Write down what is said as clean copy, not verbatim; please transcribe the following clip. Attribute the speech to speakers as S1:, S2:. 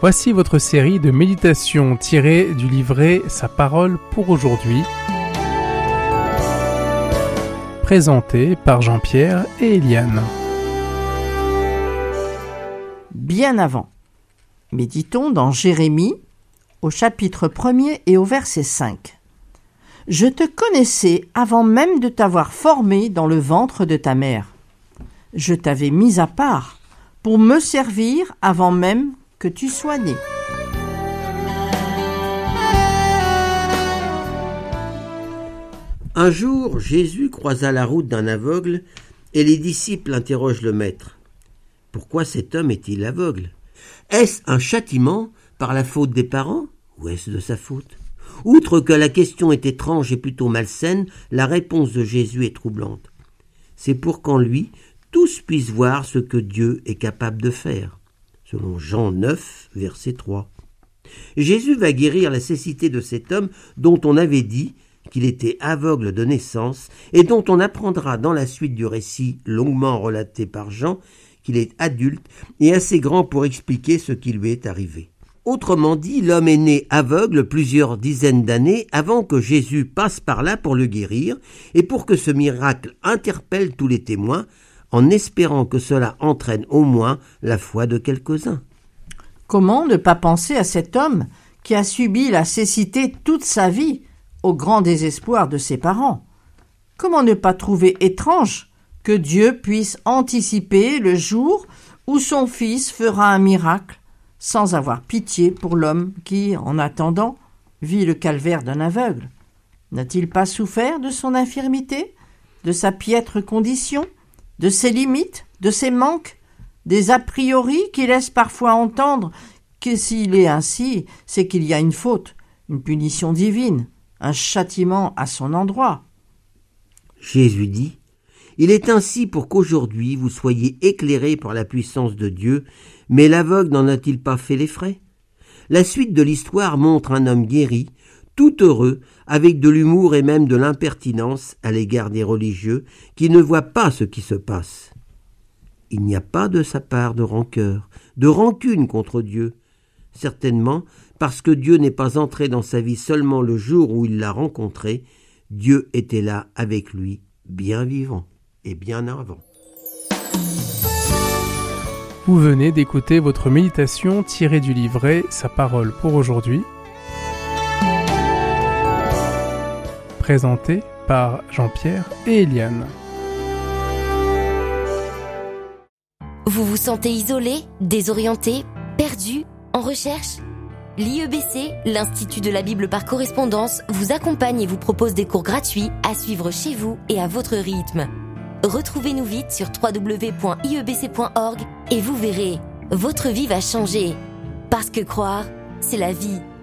S1: Voici votre série de méditations tirées du livret Sa parole pour aujourd'hui, présentée par Jean-Pierre et Eliane.
S2: Bien avant. Méditons dans Jérémie, au chapitre 1er et au verset 5. « Je te connaissais avant même de t'avoir formé dans le ventre de ta mère. Je t'avais mis à part pour me servir avant même que tu sois né. »
S3: Un jour, Jésus croisa la route d'un aveugle et les disciples interrogent le maître. Pourquoi cet homme est-il aveugle ? Est-ce un châtiment par la faute des parents ou est-ce de sa faute ? Outre que la question est étrange et plutôt malsaine, la réponse de Jésus est troublante. C'est pour qu'en lui, tous puissent voir ce que Dieu est capable de faire. Selon Jean 9, verset 3. Jésus va guérir la cécité de cet homme dont on avait dit qu'il était aveugle de naissance et dont on apprendra dans la suite du récit longuement relaté par Jean qu'il est adulte et assez grand pour expliquer ce qui lui est arrivé. Autrement dit, l'homme est né aveugle plusieurs dizaines d'années avant que Jésus passe par là pour le guérir et pour que ce miracle interpelle tous les témoins en espérant que cela entraîne au moins la foi de quelques-uns.
S2: Comment ne pas penser à cet homme qui a subi la cécité toute sa vie au grand désespoir de ses parents ? Comment ne pas trouver étrange que Dieu puisse anticiper le jour où son fils fera un miracle sans avoir pitié pour l'homme qui, en attendant, vit le calvaire d'un aveugle ? N'a-t-il pas souffert de son infirmité, de sa piètre condition, de ses limites, de ses manques, des a priori qui laissent parfois entendre que s'il est ainsi, c'est qu'il y a une faute, une punition divine, un châtiment à son endroit ?
S3: Jésus dit : il est ainsi pour qu'aujourd'hui vous soyez éclairés par la puissance de Dieu, mais l'aveugle n'en a-t-il pas fait les frais ? La suite de l'histoire montre un homme guéri, tout heureux, avec de l'humour et même de l'impertinence à l'égard des religieux qui ne voient pas ce qui se passe. Il n'y a pas de sa part de rancœur, de rancune contre Dieu, certainement parce que Dieu n'est pas entré dans sa vie seulement le jour où il l'a rencontré, Dieu était là avec lui, bien vivant et bien avant.
S1: Vous venez d'écouter votre méditation tirée du livret Sa parole pour aujourd'hui, présentée par Jean-Pierre et Eliane.
S4: Vous vous sentez isolé, désorienté, perdu, en recherche ? L'IEBC, l'Institut de la Bible par correspondance, vous accompagne et vous propose des cours gratuits à suivre chez vous et à votre rythme. Retrouvez-nous vite sur www.iebc.org et vous verrez, votre vie va changer. Parce que croire, c'est la vie.